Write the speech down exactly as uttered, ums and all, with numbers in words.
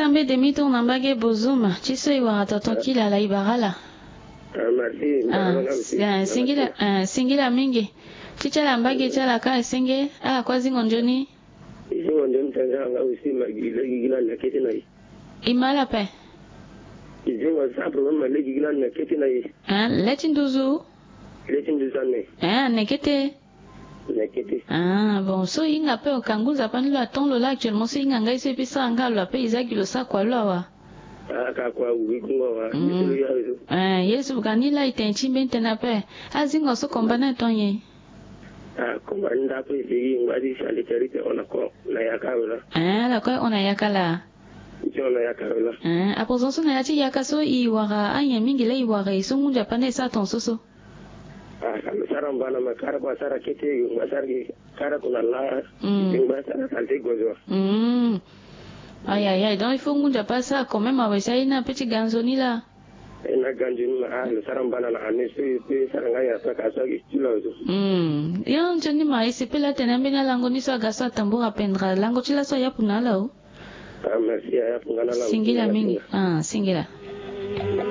sambe demi to nambage bozuma chiso iwa toto kila la ibarala ah merci ah singila ah singila mingi chichala mbage chala ka singe ah kwa zingo njoni zingo njoni tanga nga usima gila gila na kete na yi imala pe zingo sa problème le gila na kete na yi ah letin duzu letin duzu ne ah nekete nekete ah bon so inga pe okanguza panlo atonlo la actuellement so inga ngai se pisa ngalo pe izaki lo sa kwa lo wa aka kwa wikungo wa misulu ya hizo ah yesu kanila itenchi bentena pe azingo so kombana tonye ah kombanda pe sigi ngadi shali charite ona ko na yakawla ah la ko ona yakala jona yakawla ah apozo so na yati yakaso iwara anya mingi le iwara iso munja pane sa tonsoso ah kama saram bana makara ba sara kete ngasargi kara kuna la ngba sara kalte gozo mm aïe aïe aïe donc il faut munja pas ça quand même avec ça ina petit ganzoni là ina ganjuni ah le saram bana na anesu pe saranga ya saka sagi chilozo mm yo njoni mai sepela tenambina lango ni so gasa tambura pendra lango chila so yapuna lao ah merci ya pungana la singila mingi ah singila